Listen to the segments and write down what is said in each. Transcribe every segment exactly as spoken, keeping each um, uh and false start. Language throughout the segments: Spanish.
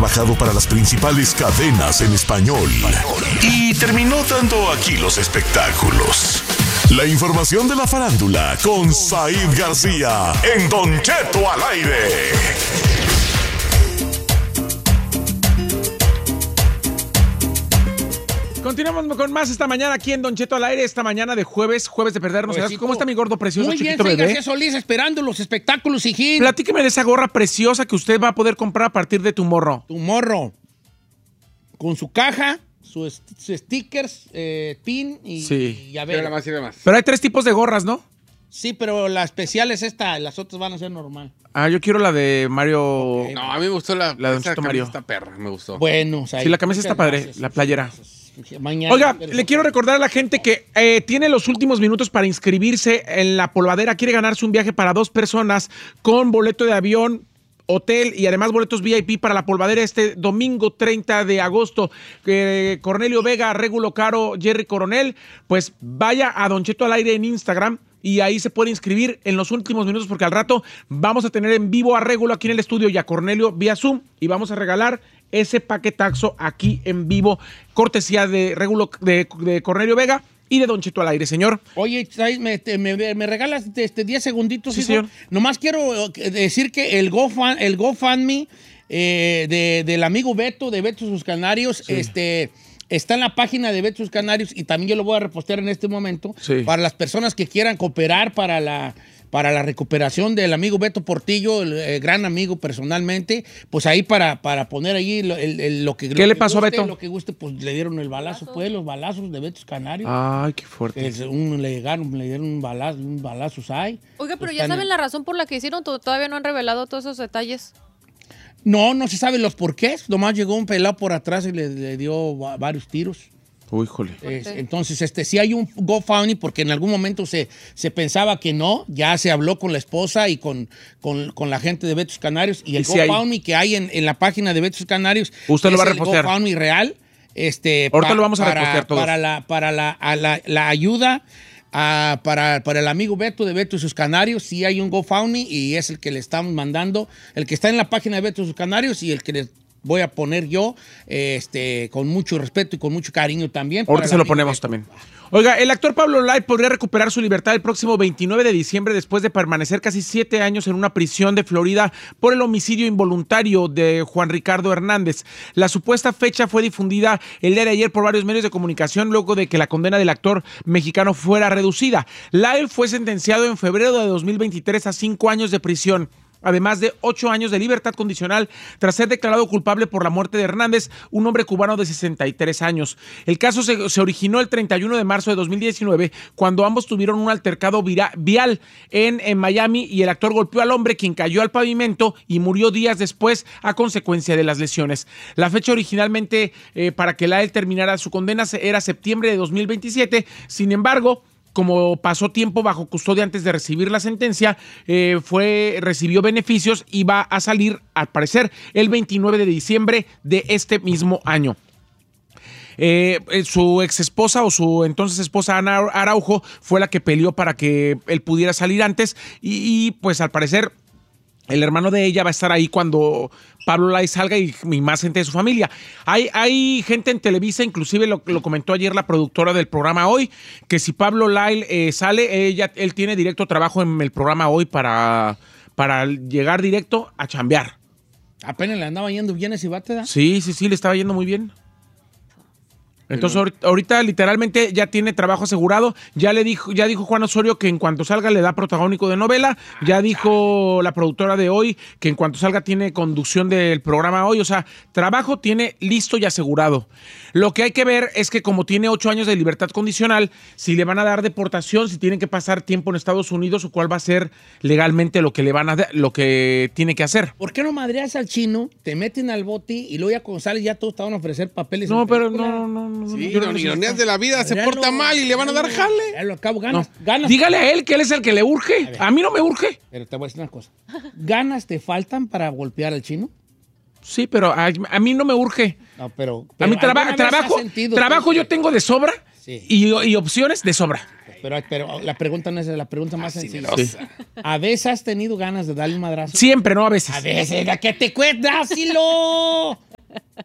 trabajado para las principales cadenas en español y terminó dando aquí los espectáculos. La información de la farándula con Said García en Don Cheto al aire. Continuamos con más esta mañana aquí en Don Cheto al aire, esta mañana de jueves, jueves de perdernos. Pues, ¿Cómo está mi gordo precioso, muy chiquito bien, bebé? García Solís, esperando los espectáculos, hijín. Platíqueme de esa gorra preciosa que usted va a poder comprar a partir de tu morro. Tu morro, con su caja, sus su stickers, eh, pin y, Sí. y a ver. Más y demás. Pero hay tres tipos de gorras, ¿no? Sí, pero la especial es esta, las otras van a ser normal. Ah, yo quiero la de Mario. Ok. No, a mí me gustó la, La de Don esa Cheto camisa Mario. esta perra, me gustó. Bueno, o sea, Sí, la camisa muchas está padre, gracias. la playera. Mañana, Oiga, pero- le quiero recordar a la gente que eh, tiene los últimos minutos para inscribirse en la polvadera. Quiere ganarse un viaje para dos personas con boleto de avión, hotel y además boletos V I P para la polvadera este domingo treinta de agosto. Eh, Cornelio Vega, Régulo Caro, Jerry Coronel. Pues vaya a Don Cheto al aire en Instagram y ahí se puede inscribir en los últimos minutos porque al rato vamos a tener en vivo a Régulo aquí en el estudio y a Cornelio vía Zoom y vamos a regalar ese paquetaxo aquí en vivo, cortesía de Régulo, de, de Cornelio Vega y de Don Cheto al aire, señor. Oye, ¿sabes? me, te- me, me regalas este diez segunditos, Sí, hijo? señor. Nomás quiero eh, decir que el GoFund, el GoFundMe eh, de, del amigo Beto, de Beto Sus Canarios, este... está en la página de Beto Sus Canarios y también yo lo voy a repostear en este momento Sí. para las personas que quieran cooperar para la, para la recuperación del amigo Beto Portillo, el, el gran amigo personalmente, pues ahí para, para poner ahí lo, el- el- lo que ¿Qué lo le que pasó a guste, Beto? Lo que guste, pues le dieron el balazo, pues los balazos de Beto Sus Canarios. Ay, qué fuerte. Es un- le llegaron, le dieron un balazo, un balazo ahí. Oiga, pero Pues ya están saben en- la razón por la que hicieron, to- todavía no han revelado todos esos detalles. No, no se sabe los porqués. Nomás llegó un pelado por atrás y le, le dio va- varios tiros. Uy, híjole. Eh, Ok. entonces, este, sí hay un GoFundMe porque en algún momento se, se pensaba que no. Ya se habló con la esposa y con, con, con la gente de Betos Canarios. Y el Y sí hay. GoFundMe que hay en, en la página de Betos Canarios Usted lo es va a el repostear. GoFundMe real. Este, Ahorita pa- lo vamos a para, repostear todos. Para, la, para la, a la, la ayuda a- para, para el amigo Beto de Beto y sus Canarios. Sí hay un GoFundMe y es el que le estamos mandando. El que está en la página de Beto y sus Canarios y el que les voy a poner yo este, con mucho respeto y con mucho cariño también. para Ahorita el se lo amigo ponemos Beto. también. Oiga, el actor Pablo Lyle podría recuperar su libertad el próximo veintinueve de diciembre después de permanecer casi siete años en una prisión de Florida por el homicidio involuntario de Juan Ricardo Hernández. La supuesta fecha fue difundida el día de ayer por varios medios de comunicación luego de que la condena del actor mexicano fuera reducida. Lyle fue sentenciado en febrero de dos mil veintitrés a cinco años de prisión, además de ocho años de libertad condicional tras ser declarado culpable por la muerte de Hernández, un hombre cubano de sesenta y tres años. El caso se, se originó el treinta y uno de marzo de dos mil diecinueve, cuando ambos tuvieron un altercado vira, vial en, en Miami y el actor golpeó al hombre, quien cayó al pavimento y murió días después a consecuencia de las lesiones. La fecha originalmente eh, para que Lyle terminara su condena era septiembre de dos mil veintisiete, sin embargo, como pasó tiempo bajo custodia antes de recibir la sentencia, eh, fue, recibió beneficios y va a salir, al parecer, el veintinueve de diciembre de este mismo año. Eh, su ex esposa o su entonces esposa Ana Araujo fue la que peleó para que él pudiera salir antes y, y pues al parecer el hermano de ella va a estar ahí cuando Pablo Lyle salga y, y más gente de su familia. Hay, hay gente en Televisa, inclusive lo, lo comentó ayer la productora del programa Hoy, que si Pablo Lyle eh, sale, ella, él tiene directo trabajo en el programa Hoy para, para llegar directo a chambear. Apenas le andaba yendo bien ese bate, ¿da? Sí, sí, sí, le estaba yendo muy bien. Entonces ahorita, ahorita literalmente ya tiene trabajo asegurado. Ya le dijo, ya dijo Juan Osorio que en cuanto salga le da protagónico de novela. Ya dijo la productora de Hoy que en cuanto salga tiene conducción del programa Hoy. O sea, trabajo tiene listo y asegurado. Lo que hay que ver es que como tiene ocho años de libertad condicional, si le van a dar deportación, si tienen que pasar tiempo en Estados Unidos o cuál va a ser legalmente lo que le van a dar, lo que tiene que hacer. ¿Por qué no madreas al chino, te meten al bote y luego ya cuando sales ya todos te van a ofrecer papeles? No, en pero película? no, no, no. Sí, yo no don sé. ironías de la vida, se Madrealo, porta mal y le van a dar madrealo. jale. Ya lo acabo, No. ganas, ganas. Dígale a él que él es el que le urge. A mí no me urge. Pero te voy a decir una cosa. ¿Ganas te faltan para golpear al chino? Sí, pero a, a mí no me urge. No, pero... A pero mí traba- ¿alguna vez trabajo, has sentido trabajo tú- yo tengo de sobra Sí. y, y opciones de sobra. Pero, pero la pregunta no es la pregunta más sencilla. Sí. ¿A veces has tenido ganas de darle un madrazo? Siempre, no a veces. A veces, ¿a qué te cuesta? ¡Dásilo!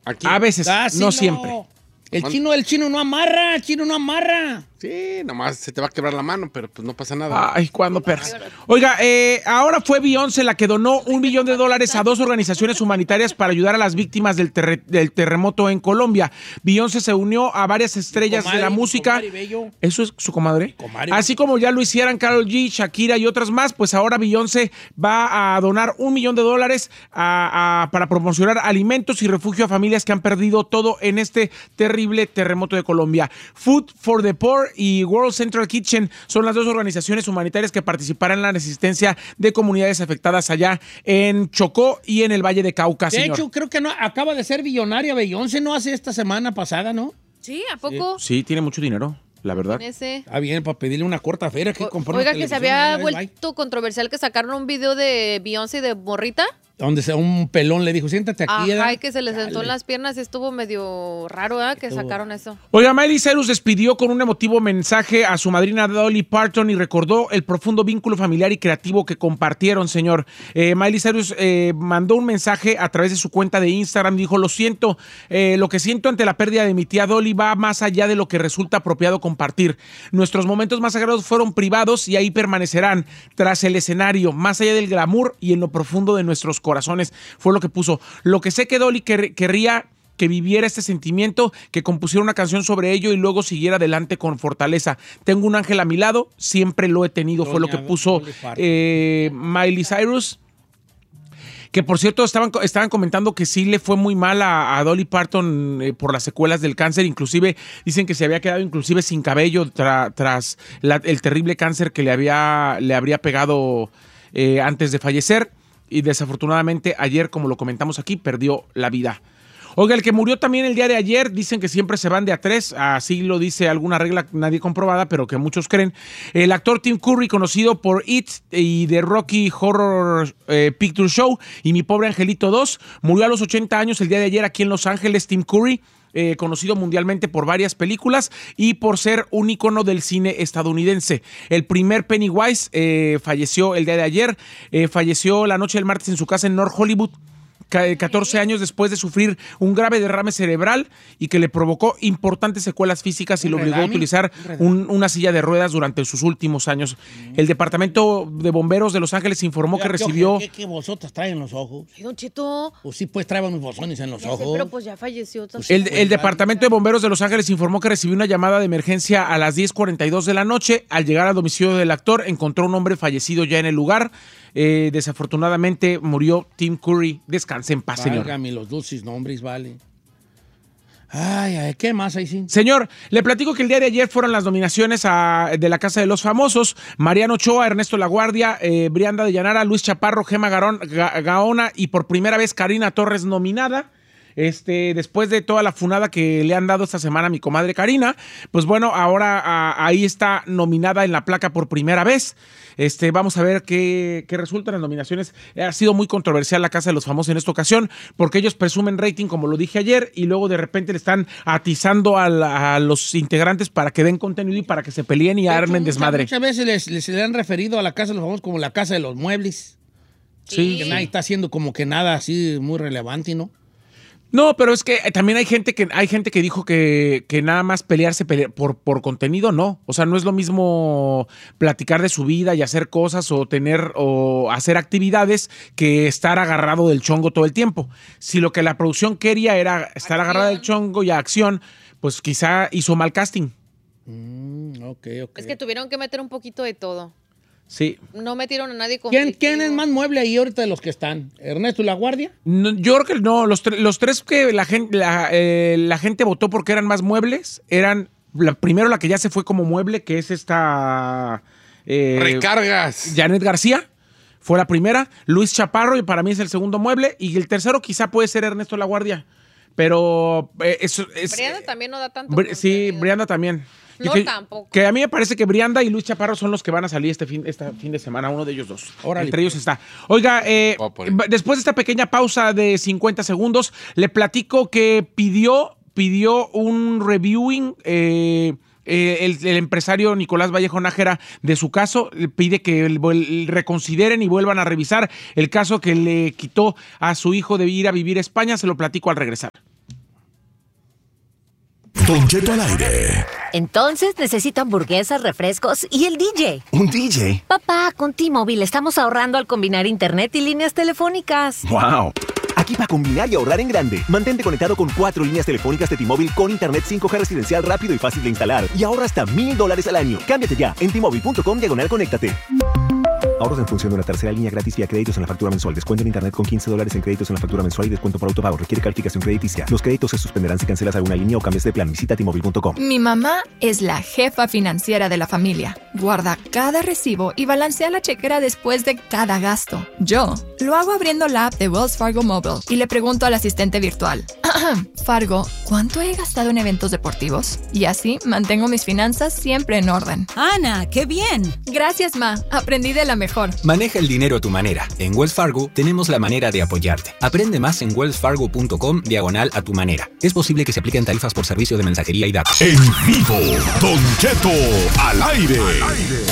Aquí. A veces, Casi no siempre. El chino, el chino no amarra, el chino no amarra. Sí, nomás se te va a quebrar la mano, pero pues no pasa nada. Ay, ¿cuándo, perras? Oiga, eh, ahora fue Beyoncé la que donó un millón de dólares a dos organizaciones humanitarias para ayudar a las víctimas del, terre- del terremoto en Colombia. Beyoncé se unió a varias estrellas Comadre, de la música. comadre bello. ¿Eso es su comadre? Comadre. Así como ya lo hicieran Karol G, Shakira y otras más, pues ahora Beyoncé va a donar un millón de dólares a- a- para promocionar alimentos y refugio a familias que han perdido todo en este terrible terremoto de Colombia. Food for the Poor y World Central Kitchen son las dos organizaciones humanitarias que participarán en la asistencia de comunidades afectadas allá en Chocó y en el Valle de Cauca, De señor. hecho, creo que no acaba de ser billonaria Beyoncé, ¿no? Hace esta semana pasada, ¿no? Sí, ¿a poco? Sí, tiene mucho dinero, la verdad. En ese. Está bien, para pedirle una corta feria que O- compró Oiga, una que se televisión, había ahí va, ahí va. vuelto controversial que sacaron un video de Beyoncé y de Morrita. Donde se- un pelón le dijo, siéntate aquí. Ajá, ¿verdad? y que se le sentó Dale. en las piernas y estuvo medio raro, ¿eh? Que sacaron eso. Oiga, Miley Cyrus despidió con un emotivo mensaje a su madrina Dolly Parton y recordó el profundo vínculo familiar y creativo que compartieron, señor. Eh, Miley Cyrus eh, mandó un mensaje a través de su cuenta de Instagram. Dijo, lo siento, eh, lo que siento ante la pérdida de mi tía Dolly va más allá de lo que resulta apropiado compartir. Nuestros momentos más sagrados fueron privados y ahí permanecerán, tras el escenario, más allá del glamour y en lo profundo de nuestros corazones. Fue lo que puso. Lo que sé que Dolly quer- querría que viviera este sentimiento, que compusiera una canción sobre ello y luego siguiera adelante con fortaleza. Tengo un ángel a mi lado, siempre lo he tenido, fue lo que Doña puso Dolly Parton. eh, Miley Cyrus. Que por cierto, estaban, estaban comentando que sí le fue muy mal a, a Dolly Parton eh, por las secuelas del cáncer. Inclusive dicen que se había quedado inclusive sin cabello tra- tras la- el terrible cáncer que le, había, le habría pegado eh, antes de fallecer. Y desafortunadamente ayer, como lo comentamos aquí, perdió la vida. Oiga, el que murió también el día de ayer, dicen que siempre se van de a tres, así lo dice alguna regla nadie comprobada, pero que muchos creen. El actor Tim Curry, conocido por It y The Rocky Horror eh, Picture Show y Mi Pobre Angelito dos, murió a los ochenta años el día de ayer aquí en Los Ángeles. Tim Curry, eh, conocido mundialmente por varias películas y por ser un ícono del cine estadounidense. El primer Pennywise eh, falleció el día de ayer, eh, falleció la noche del martes en su casa en North Hollywood, catorce años después de sufrir un grave derrame cerebral y que le provocó importantes secuelas físicas y lo obligó a utilizar un- una silla de ruedas durante sus últimos años. El Departamento de Bomberos de Los Ángeles informó que ¿Qué- recibió... ¿Qué, qué bolsotas traen en los ojos? Ay, Don Cheto. Pues sí, pues traen unos bolsones en los Ya sé, ojos. pero pues ya falleció. El, el Departamento de Bomberos de Los Ángeles informó que recibió una llamada de emergencia a las diez cuarenta y dos de la noche. Al llegar al domicilio del actor, encontró un hombre fallecido ya en el lugar. Eh, desafortunadamente murió Tim Curry. Descanse en paz, señor. Válgame los dulces nombres, vale. Ay, ay, ¿qué más ahí sí? Señor, le platico que el día de ayer fueron las nominaciones a- de la Casa de los Famosos. Mariano Ochoa, Ernesto Laguardia, eh, Brianda de Llanara, Luis Chaparro, Gema Garón, Ga- Gaona y por primera vez Karina Torres nominada. Este, después de toda la funada que le han dado esta semana a mi comadre Karina, pues bueno, ahora a- ahí está nominada en la placa por primera vez. Este, vamos a ver qué, qué resultan las nominaciones. Ha sido muy controversial la Casa de los Famosos en esta ocasión, porque ellos presumen rating, como lo dije ayer, y luego de repente le están atizando a, la- a los integrantes para que den contenido y para que se peleen y De hecho, armen muchas- desmadre. Muchas veces les, les- le han referido a la Casa de los Famosos como la Casa de los Muebles. Sí. Que nadie está haciendo como que nada así muy relevante, ¿no? No, pero es que eh, también hay gente que hay gente que dijo que, que nada más pelearse pele- por, por contenido, no. O sea, no es lo mismo platicar de su vida y hacer cosas o tener o hacer actividades que estar agarrado del chongo todo el tiempo. Si lo que la producción quería era estar agarrada del chongo y a acción, pues quizá hizo mal casting. Mm, ok, ok. Es que tuvieron que meter un poquito de todo. Sí. No metieron a nadie con. ¿Quién, ¿Quién es más mueble ahí ahorita de los que están? ¿Ernesto y La Guardia? No, yo creo que no, los, tre- los tres que la gente, la, eh, la gente votó porque eran más muebles, eran la, primero la que ya se fue como mueble, que es esta... eh, Recargas. Janet García, fue la primera, Luis Chaparro, y para mí es el segundo mueble, y el tercero quizá puede ser Ernesto La Guardia, pero eh, eso es... Brianda también no da tanto. Bri- sí, contenido. Brianda también. Y No, que, tampoco. Que a mí me parece que Brianda y Luis Chaparro son los que van a salir este fin, este fin de semana, uno de ellos dos. Órale. Entre ellos está. Oiga, eh, Va por ahí. después de esta pequeña pausa de cincuenta segundos, le platico que pidió, pidió un reviewing. Eh, eh, el, el empresario Nicolás Vallejo Nájera de su caso le pide que el- el- reconsideren y vuelvan a revisar el caso que le quitó a su hijo de ir a vivir a España. Se lo platico al regresar. Don Cheto al aire. Entonces necesito hamburguesas, refrescos y el D J. ¿Un D J? Papá, con T-Mobile estamos ahorrando al combinar internet y líneas telefónicas. ¡Wow! Aquí para combinar y ahorrar en grande. Mantente conectado con cuatro líneas telefónicas de T-Mobile con internet cinco G residencial rápido y fácil de instalar. Y ahorra hasta mil dólares al año. Cámbiate ya en T-Mobile punto com diagonal conéctate. Ahorros en función de una tercera línea gratis vía créditos en la factura mensual. Descuento en internet con quince dólares en créditos en la factura mensual y descuento por autopago. Requiere calificación crediticia. Los créditos se suspenderán si cancelas alguna línea o cambias de plan. Visita T Mobile punto com. Mi mamá es la jefa financiera de la familia. Guarda cada recibo y balancea la chequera después de cada gasto. Yo lo hago abriendo la app de Wells Fargo Mobile y le pregunto al asistente virtual. Fargo, ¿cuánto he gastado en eventos deportivos? Y así mantengo mis finanzas siempre en orden. Ana, ¡qué bien! Gracias, Ma. Aprendí de la mejor. Maneja el dinero a tu manera. En Wells Fargo tenemos la manera de apoyarte. Aprende más en wells fargo punto com diagonal a tu manera. Es posible que se apliquen tarifas por servicio de mensajería y datos. En vivo, Don Cheto al aire. Al aire.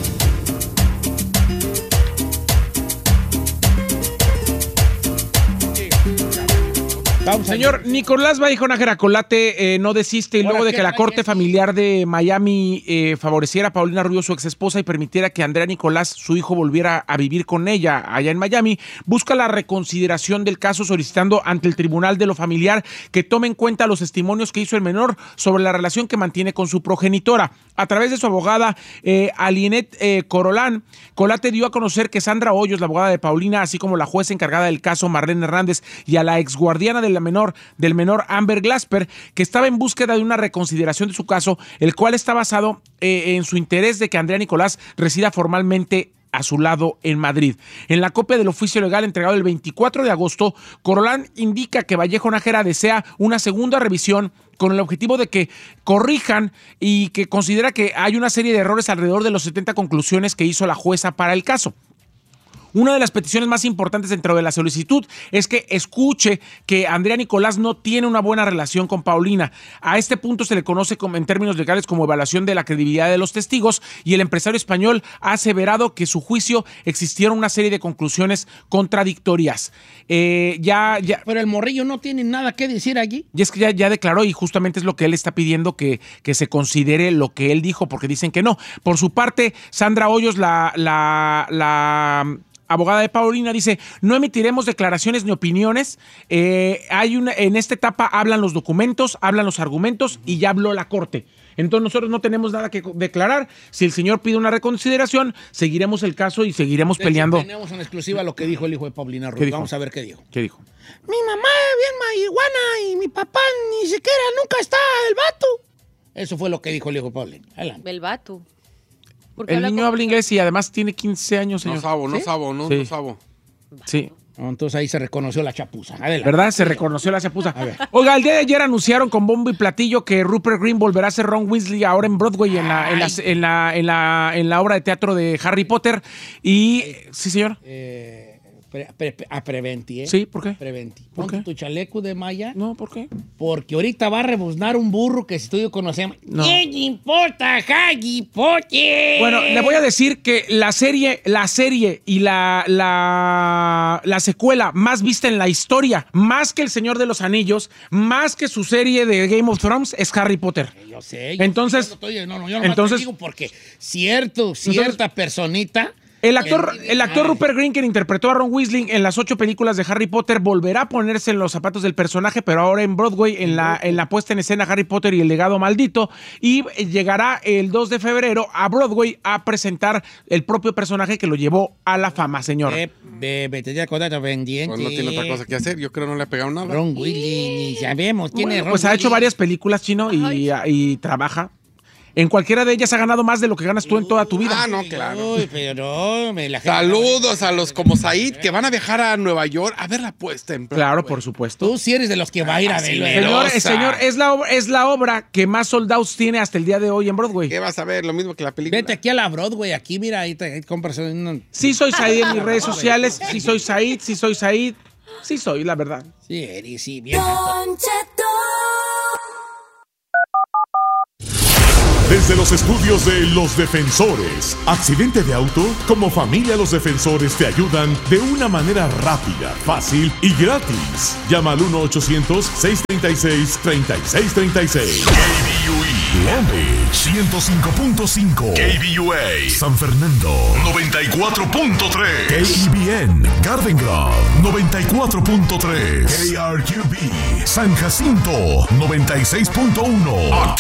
Señor Nicolás Vallejo Nájera Colate eh, no desiste y luego de que la corte familiar de Miami eh, favoreciera a Paulina Rubio, su exesposa, y permitiera que Andrea Nicolás, su hijo, volviera a vivir con ella allá en Miami, busca la reconsideración del caso solicitando ante el Tribunal de lo Familiar que tome en cuenta los testimonios que hizo el menor sobre la relación que mantiene con su progenitora. A través de su abogada, eh, Alinet eh, Corolán, Colate dio a conocer que Sandra Hoyos, la abogada de Paulina, así como la jueza encargada del caso, Marlene Hernández, y a la exguardiana de la menor, del menor Amber Glasper, que estaba en búsqueda de una reconsideración de su caso, el cual está basado eh, en su interés de que Andrea Nicolás resida formalmente a su lado en Madrid. En la copia del oficio legal entregado el veinticuatro de agosto, Corolán indica que Vallejo Nájera desea una segunda revisión con el objetivo de que corrijan y que considera que hay una serie de errores alrededor de los setenta conclusiones que hizo la jueza para el caso. Una de las peticiones más importantes dentro de la solicitud es que escuche que Andrea Nicolás no tiene una buena relación con Paulina. A este punto se le conoce como, en términos legales, como evaluación de la credibilidad de los testigos, y el empresario español ha aseverado que en su juicio existieron una serie de conclusiones contradictorias. Eh, ya, ya, Pero el morrillo no tiene nada que decir aquí. Y es que ya, ya declaró, y justamente es lo que él está pidiendo, que, que se considere lo que él dijo, porque dicen que no. Por su parte, Sandra Hoyos, la... la, la abogada de Paulina, dice: no emitiremos declaraciones ni opiniones. Eh, hay una, en esta etapa hablan los documentos, hablan los argumentos y ya habló la corte. Entonces nosotros no tenemos nada que declarar. Si el señor pide una reconsideración, seguiremos el caso y seguiremos de peleando. Tenemos en exclusiva lo que dijo el hijo de Paulina Rubio. Vamos a ver qué dijo. ¿Qué dijo? Mi mamá bien marihuana y mi papá ni siquiera nunca está el vato. Eso fue lo que dijo el hijo de Paulina. Adelante. El vato. El niño habla inglés y además tiene quince años, señor. No sabo, no ¿Sí? sabo, no, sí. no sabo. Sí. Entonces ahí se reconoció la chapuza. Adelante. ¿Verdad? Se reconoció la chapuza. Oiga, el día de ayer anunciaron con bombo y platillo que Rupert Grint volverá a ser Ron Weasley ahora en Broadway en la, en la, en la, en la, en la obra de teatro de Harry Potter. Y... ¿Sí, señor? Eh... Pre, pre, a Preventi, ¿eh? Sí, ¿por qué? Preventi. ¿Por Ponte qué? tu chaleco de malla. No, ¿por qué? Porque ahorita va a rebuznar un burro que si tú y yo conocemos. No. ¿Qué importa, Hagi Poche? Bueno, le voy a decir que la serie, la serie y la, la, la secuela más vista en la historia, más que El Señor de los Anillos, más que su serie de Game of Thrones, es Harry Potter. Yo sé. Yo Entonces, sé, yo no, estoy, no, no, yo no entonces, te digo porque cierto, cierta entonces, personita... El actor, el actor Rupert Grint, quien interpretó a Ron Weasley en las ocho películas de Harry Potter, volverá a ponerse en los zapatos del personaje, pero ahora en Broadway, en la, en la puesta en escena Harry Potter y el legado maldito, y llegará el dos de febrero a Broadway a presentar el propio personaje que lo llevó a la fama, señor. Eh, Bebe, te di cuenta pendiente. Pues no tiene otra cosa que hacer. Yo creo que no le ha pegado nada. Ron Weasley, ni sabemos quién Bueno, es Ron Pues ha Weasley. hecho varias películas, Chino, y, y trabaja. En cualquiera de ellas ha ganado más de lo que ganas tú en toda tu vida. Ah, no, claro. Uy, pero me la Saludos a los como Said que van a viajar a Nueva York a ver la puesta en Broadway. Claro, por supuesto. Tú sí eres de los que va a ir a verlo. Señor, eh, señor, es la, obra, es la obra que más sold outs tiene hasta el día de hoy en Broadway. ¿Qué vas a ver? Lo mismo que la película. Vete aquí a la Broadway, aquí mira, ahí te ahí compras un... Sí soy Said en mis redes sociales, sí soy Said, sí soy Said, sí soy, la verdad. Sí, eres, sí, bien. Desde los estudios de Los Defensores. ¿Accidente de auto? Como familia Los Defensores te ayudan de una manera rápida, fácil y gratis. Llama al uno ochocientos, seiscientos treinta y seis, treinta y seis treinta y seis. K B U E Long Beach ciento cinco punto cinco. K B U A San Fernando noventa y cuatro punto tres. K E B N Garden Grove noventa y cuatro punto tres. K R Q B San Jacinto noventa y seis punto uno.